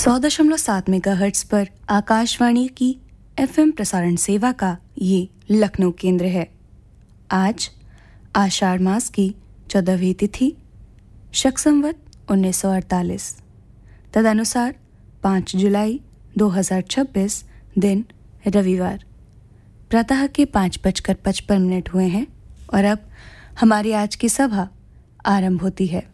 100.7 megahertz पर आकाशवाणी की FM प्रसारण सेवा का ये लखनऊ केंद्र है। आज आषाढ़ मास की 14वीं तिथि शक संवत 1948 तदनुसार 5 जुलाई 2026 दिन रविवार प्रातः के 5:55 हुए हैं और अब हमारी आज की सभा आरंभ होती है।